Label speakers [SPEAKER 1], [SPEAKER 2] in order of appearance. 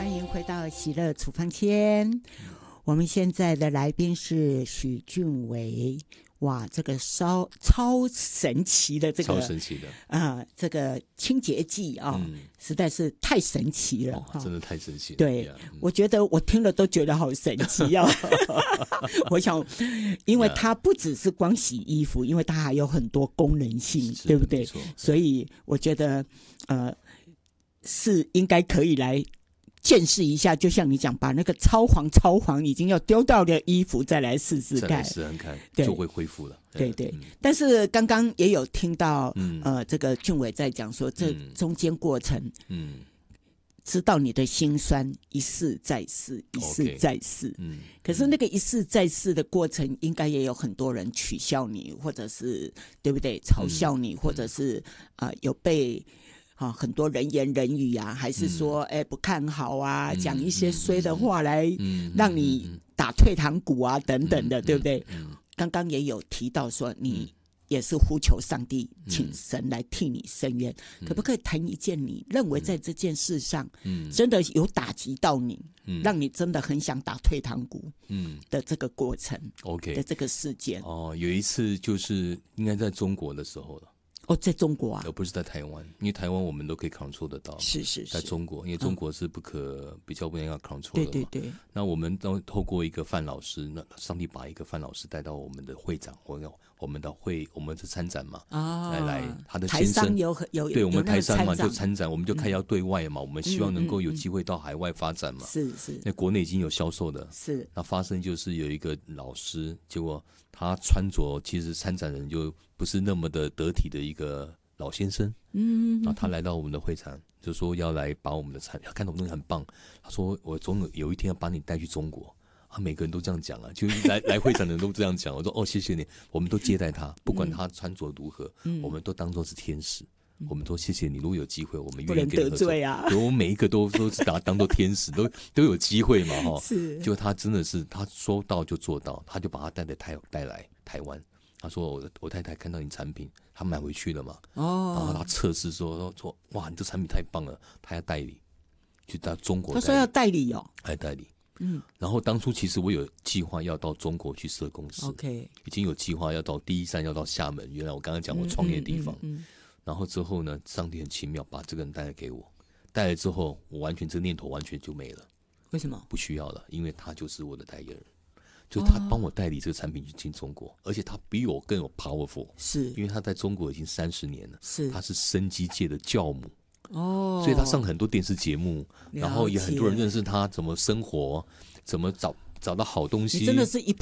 [SPEAKER 1] 欢迎回到喜乐处方签。我们现在的来宾是许俊伟。哇，这个超神奇的这个
[SPEAKER 2] 超神奇的
[SPEAKER 1] 这个清洁剂啊，实在是太神奇了，
[SPEAKER 2] 真的太神奇了。
[SPEAKER 1] 对，我觉得我听了都觉得好神奇啊！我想，因为它不只是光洗衣服，因为它还有很多功能性，对不对？所以我觉得是应该可以来见识一下，就像你讲，把那个超黄已经要丢掉的衣服再来试试看，
[SPEAKER 2] 再来试试看，就会恢复了。
[SPEAKER 1] 对，但是刚刚也有听到，这个俊伟在讲说，这中间过程，知道你的辛酸，一试再试，一试再试。可是那个一试再试的过程，应该也有很多人取笑你，或者是对不对？嘲笑你，或者是有被。很多人言人语啊，还是说不看好啊，讲一些衰的话来让你打退堂鼓啊等等的，对不对？刚刚也有提到说你也是呼求上帝，请神来替你伸冤，可不可以谈一件你认为在这件事上真的有打击到你，让你真的很想打退堂鼓的这个过程的这个事件？
[SPEAKER 2] 有一次就是应该在中国的时候了。
[SPEAKER 1] 在中国啊，
[SPEAKER 2] 而不是在台湾，因为台湾我们都可以 control 得到。
[SPEAKER 1] 是，
[SPEAKER 2] 在中国，因为中国是比较不能要 control 的嘛。对。那我们都透过一个范老师，那上帝把一个范老师带到我们的会长，我们是参展嘛，来他的先生对，我们台商嘛就参展，我们就开要对外嘛，我们希望能够有机会到海外发展嘛。
[SPEAKER 1] 是。
[SPEAKER 2] 那国内已经有销售的，
[SPEAKER 1] 是。
[SPEAKER 2] 那发生就是有一个老师，结果他穿着其实参展人就不是那么的得体的一个老先生，然后他来到我们的会场，就说要来把我们的看到我们东西很棒，他说我总有一天要把你带去中国。每个人都这样讲啊，就来会场的人都这样讲。我说谢谢你，我们都接待他，不管他穿着如何，我们都当作是天使。我们说谢谢你，如果有机会，我们愿意跟你合作。不能得罪啊！我们每一个都是把他当作天使，都有机会嘛，哈。是。就他真的是他说到就做到，他就把他带来台湾。他说我太太看到你产品，她买回去了嘛，然后他测试说哇，你这产品太棒了，他要代理，就到中国。
[SPEAKER 1] 他说要代理哦，
[SPEAKER 2] 还代理。然后当初其实我有计划要到中国去设公司，已经有计划要到第一站要到厦门，原来我刚刚讲我创业的地方。然后之后呢，上帝很奇妙把这个人带来给我，带来之后我完全这个念头完全就没了。
[SPEAKER 1] 为什么？
[SPEAKER 2] 不需要了，因为他就是我的代言人，就是他帮我代理这个产品进中国，而且他比我更有 powerful， 是因为他在中国已经30年了，他是生技界的教母。所以他上很多电视节目，然后也很多人认识他怎么生活，怎么找到好东西。你
[SPEAKER 1] 真的是一